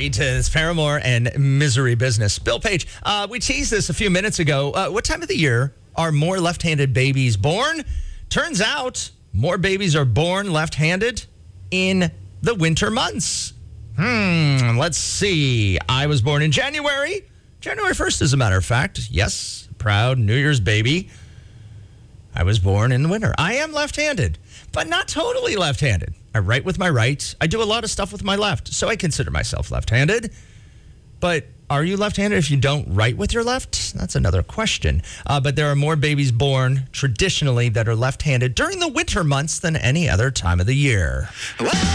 everybody, to this Paramore and Misery business. Bill Page, we teased this a few minutes ago. What time of the year are more left-handed babies born? Turns out more babies are born left-handed in the winter months. Let's see. I was born in January 1st, as a matter of fact. Yes, proud New Year's baby. I was born in the winter. I am left-handed, but not totally left-handed. I write with my right. I do a lot of stuff with my left, so I consider myself left-handed. But are you left-handed if you don't write with your left? That's another question. But there are more babies born traditionally that are left-handed during the winter months than any other time of the year.